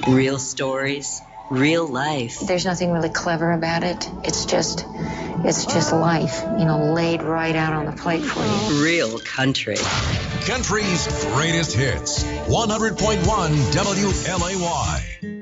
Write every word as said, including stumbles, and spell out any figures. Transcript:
Real stories, real life. There's nothing really clever about it. It's just, it's just life, you know, laid right out on the plate for you. Real country. Country's greatest hits. one hundred point one W L A Y.